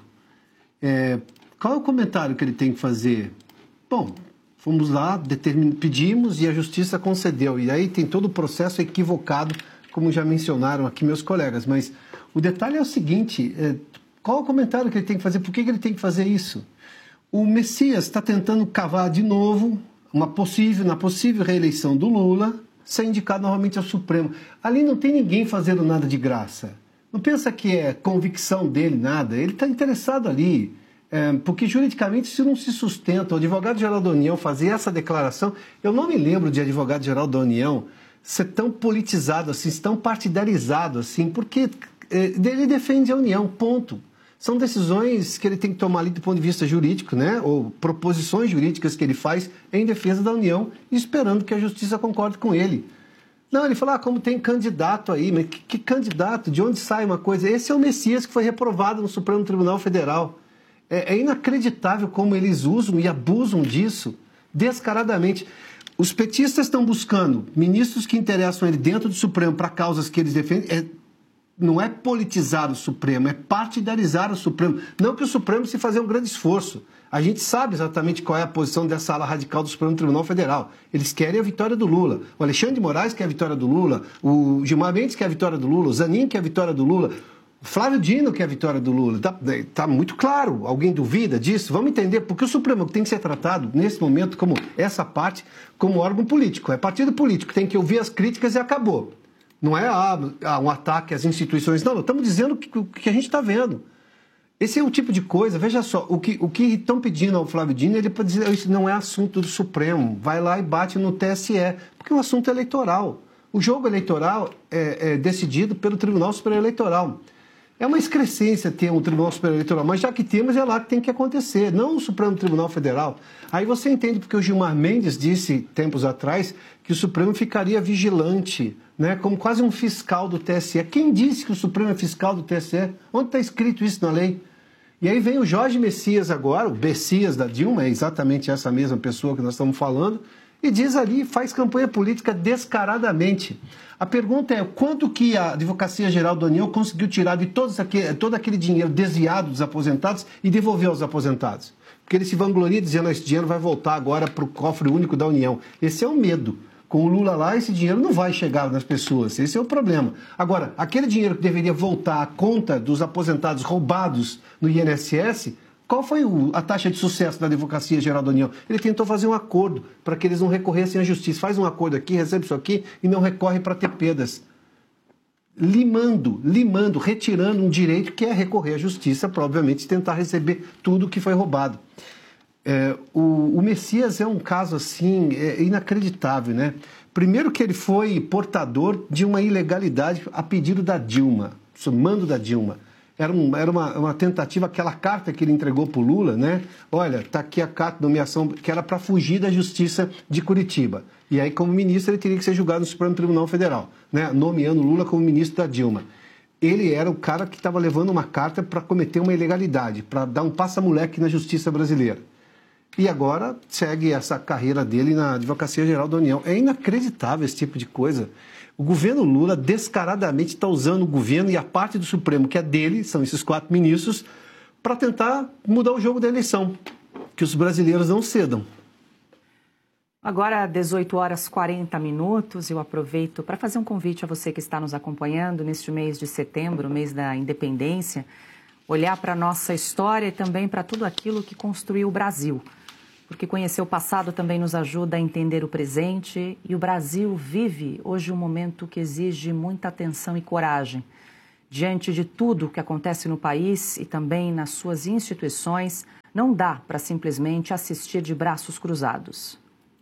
É, qual é o comentário que ele tem que fazer? Bom, fomos lá, determin... pedimos e a Justiça concedeu. E aí tem todo o processo equivocado, como já mencionaram aqui meus colegas. Mas o detalhe é o seguinte, é, qual é o comentário que ele tem que fazer? Por que, que ele tem que fazer isso? O Messias está tentando cavar de novo uma possível, na possível reeleição do Lula, ser indicado novamente ao Supremo. Ali não tem ninguém fazendo nada de graça. Não pensa que é convicção dele, nada. Ele está interessado ali, é, porque juridicamente isso não se sustenta. O advogado-geral da União fazer essa declaração, eu não me lembro de advogado-geral da União ser tão politizado assim, tão partidarizado assim, porque é, ele defende a União, ponto. São decisões que ele tem que tomar ali do ponto de vista jurídico, né? Ou proposições jurídicas que ele faz em defesa da União, esperando que a Justiça concorde com ele. Não, ele fala, ah, como tem candidato aí, mas que, que candidato? De onde sai uma coisa? Esse é o Messias que foi reprovado no Supremo Tribunal Federal. É, é inacreditável como eles usam e abusam disso descaradamente. Os petistas estão buscando ministros que interessam ele dentro do Supremo para causas que eles defendem. É, não é politizar o Supremo, é partidarizar o Supremo. Não que o Supremo se fazer um grande esforço. A gente sabe exatamente qual é a posição dessa ala radical do Supremo Tribunal Federal. Eles querem a vitória do Lula. O Alexandre de Moraes quer a vitória do Lula, o Gilmar Mendes quer a vitória do Lula, o Zanin quer a vitória do Lula, o Flávio Dino quer a vitória do Lula. Está tá muito claro. Alguém duvida disso? Vamos entender, porque o Supremo tem que ser tratado, nesse momento, como essa parte, como órgão político. É partido político, tem que ouvir as críticas e acabou. Não é ah, um ataque às instituições. Não, estamos dizendo o que, que a gente está vendo. Esse é o tipo de coisa, veja só, o que o que estão pedindo ao Flávio Dino, ele pode dizer, isso não é assunto do Supremo, vai lá e bate no T S E, porque é um assunto eleitoral. O jogo eleitoral é, é decidido pelo Tribunal Superior Eleitoral. É uma excrescência ter um Tribunal Superior Eleitoral, mas já que temos, é lá que tem que acontecer, não o Supremo Tribunal Federal. Aí você entende porque o Gilmar Mendes disse, tempos atrás, que o Supremo ficaria vigilante, né, como quase um fiscal do T S E. Quem disse que o Supremo é fiscal do T S E? Onde está escrito isso na lei? E aí vem o Jorge Messias agora, o Messias da Dilma, é exatamente essa mesma pessoa que nós estamos falando, e diz ali, faz campanha política descaradamente. A pergunta é, quanto que a Advocacia Geral da União conseguiu tirar de todos aquele, todo aquele dinheiro desviado dos aposentados e devolver aos aposentados? Porque ele se vangloria dizendo que esse dinheiro vai voltar agora para o cofre único da União. Esse é o medo. Com o Lula lá, esse dinheiro não vai chegar nas pessoas. Esse é o problema. Agora, aquele dinheiro que deveria voltar à conta dos aposentados roubados no I N S S, qual foi o, a taxa de sucesso da Advocacia Geral da União? Ele tentou fazer um acordo para que eles não recorressem à justiça. Faz um acordo aqui, recebe isso aqui e não recorre para ter perdas. Limando, limando, retirando um direito que é recorrer à justiça para, obviamente, tentar receber tudo que foi roubado. É, o, o Messias é um caso, assim, é inacreditável, né? Primeiro que ele foi portador de uma ilegalidade a pedido da Dilma, mando da Dilma. Era, um, era uma, uma tentativa, aquela carta que ele entregou para o Lula, né? Olha, está aqui a carta de nomeação, que era para fugir da Justiça de Curitiba. E aí, como ministro, ele teria que ser julgado no Supremo Tribunal Federal, né? Nomeando Lula como ministro da Dilma. Ele era o cara que estava levando uma carta para cometer uma ilegalidade, para dar um passa-moleque na justiça brasileira. E agora segue essa carreira dele na Advocacia Geral da União. É inacreditável esse tipo de coisa. O governo Lula descaradamente está usando o governo e a parte do Supremo, que é dele, são esses quatro ministros, para tentar mudar o jogo da eleição, que os brasileiros não cedam. Agora, dezoito horas e quarenta minutos, eu aproveito para fazer um convite a você que está nos acompanhando neste mês de setembro, mês da independência, olhar para a nossa história e também para tudo aquilo que construiu o Brasil. Porque conhecer o passado também nos ajuda a entender o presente e o Brasil vive hoje um momento que exige muita atenção e coragem. Diante de tudo o que acontece no país e também nas suas instituições, não dá para simplesmente assistir de braços cruzados.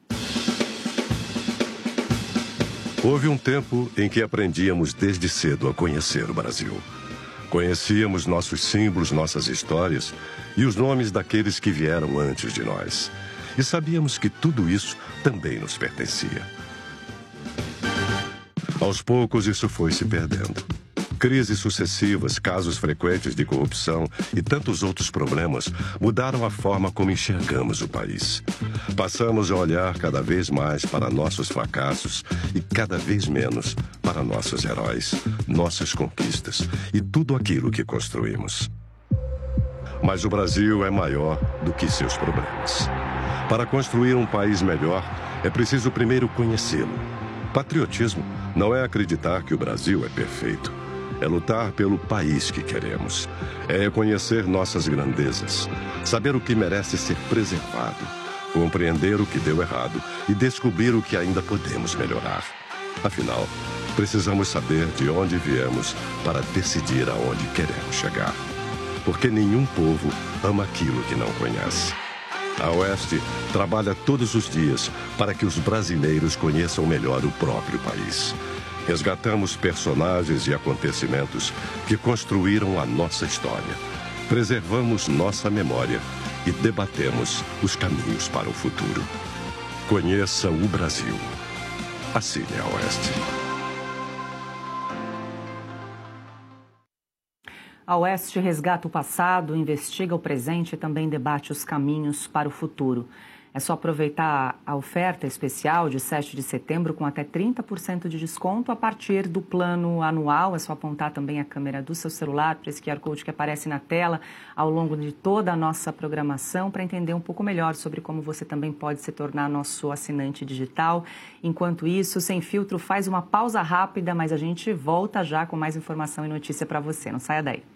Houve um tempo em que aprendíamos desde cedo a conhecer o Brasil. Conhecíamos nossos símbolos, nossas histórias e os nomes daqueles que vieram antes de nós. E sabíamos que tudo isso também nos pertencia. Aos poucos, isso foi se perdendo. Crises sucessivas, casos frequentes de corrupção e tantos outros problemas mudaram a forma como enxergamos o país. Passamos a olhar cada vez mais para nossos fracassos e cada vez menos para nossos heróis, nossas conquistas e tudo aquilo que construímos. Mas o Brasil é maior do que seus problemas. Para construir um país melhor, é preciso primeiro conhecê-lo. Patriotismo não é acreditar que o Brasil é perfeito. É lutar pelo país que queremos. É reconhecer nossas grandezas, saber o que merece ser preservado, compreender o que deu errado e descobrir o que ainda podemos melhorar. Afinal, precisamos saber de onde viemos para decidir aonde queremos chegar. Porque nenhum povo ama aquilo que não conhece. A Oeste trabalha todos os dias para que os brasileiros conheçam melhor o próprio país. Resgatamos personagens e acontecimentos que construíram a nossa história. Preservamos nossa memória e debatemos os caminhos para o futuro. Conheça o Brasil. Assine a Oeste. A Oeste resgata o passado, investiga o presente e também debate os caminhos para o futuro. É só aproveitar a oferta especial de sete de setembro com até trinta por cento de desconto a partir do plano anual. É só apontar também a câmera do seu celular para esse Q R Code que aparece na tela ao longo de toda a nossa programação para entender um pouco melhor sobre como você também pode se tornar nosso assinante digital. Enquanto isso, Sem Filtro faz uma pausa rápida, mas a gente volta já com mais informação e notícia para você. Não saia daí.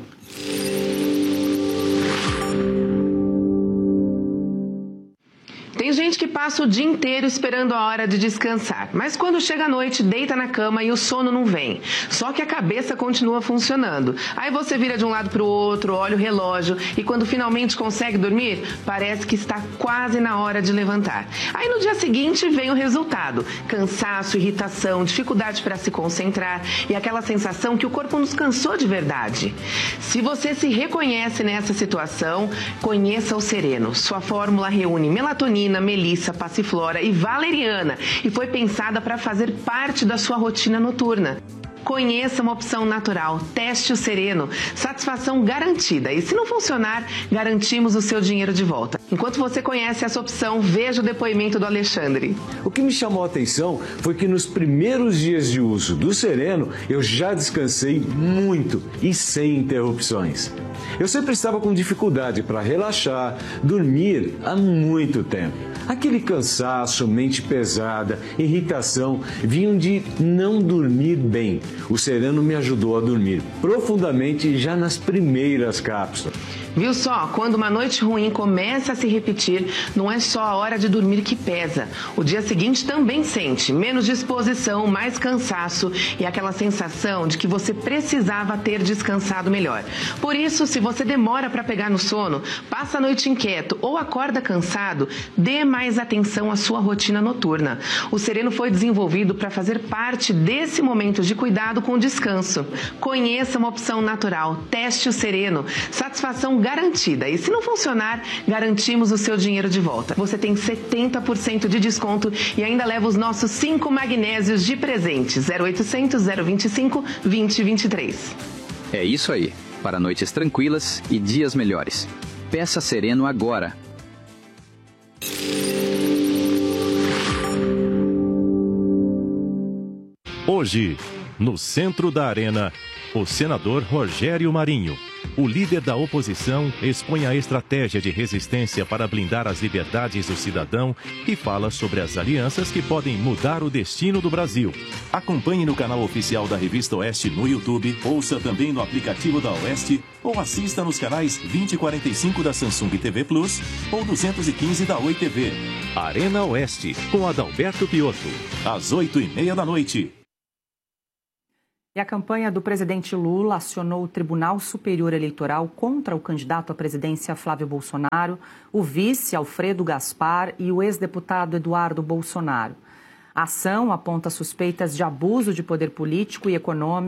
Tem gente que passa o dia inteiro esperando a hora de descansar, mas quando chega a noite, deita na cama e o sono não vem. Só que a cabeça continua funcionando. Aí você vira de um lado para o outro, olha o relógio e quando finalmente consegue dormir, parece que está quase na hora de levantar. Aí no dia seguinte vem o resultado: cansaço, irritação, dificuldade para se concentrar e aquela sensação que o corpo nos cansou de verdade. Se você se reconhece nessa situação, conheça o Sereno. Sua fórmula reúne melatonina, melissa, passiflora e valeriana e foi pensada para fazer parte da sua rotina noturna. Conheça uma opção natural, teste o Sereno, satisfação garantida. E se não funcionar, garantimos o seu dinheiro de volta. Enquanto você conhece essa opção, veja o depoimento do Alexandre. O que me chamou a atenção foi que nos primeiros dias de uso do Sereno, eu já descansei muito e sem interrupções. Eu sempre estava com dificuldade para relaxar, dormir há muito tempo. Aquele cansaço, mente pesada, irritação, vinham de não dormir bem. O Sereno me ajudou a dormir profundamente já nas primeiras cápsulas. Viu só? Quando uma noite ruim começa a se repetir, não é só a hora de dormir que pesa. O dia seguinte também sente menos disposição, mais cansaço e aquela sensação de que você precisava ter descansado melhor. Por isso, se você demora para pegar no sono, passa a noite inquieto ou acorda cansado, dê mais atenção à sua rotina noturna. O Sereno foi desenvolvido para fazer parte desse momento de cuidado com o descanso. Conheça uma opção natural, teste o Sereno, satisfação garantida. E se não funcionar, garantimos o seu dinheiro de volta. Você tem setenta por cento de desconto e ainda leva os nossos cinco magnésios de presente. zero oitocentos, zero vinte e cinco, vinte, vinte e três. É isso aí. Para noites tranquilas e dias melhores. Peça Sereno agora. Hoje, no centro da arena, o senador Rogério Marinho. O líder da oposição expõe a estratégia de resistência para blindar as liberdades do cidadão e fala sobre as alianças que podem mudar o destino do Brasil. Acompanhe no canal oficial da Revista Oeste no YouTube, ouça também no aplicativo da Oeste ou assista nos canais vinte e quarenta e cinco da Samsung T V Plus ou duzentos e quinze da Oi T V. Arena Oeste, com Adalberto Piotto, às oito e meia da noite. E a campanha do presidente Lula acionou o Tribunal Superior Eleitoral contra o candidato à presidência Flávio Bolsonaro, o vice Alfredo Gaspar e o ex-deputado Eduardo Bolsonaro. A ação aponta suspeitas de abuso de poder político e econômico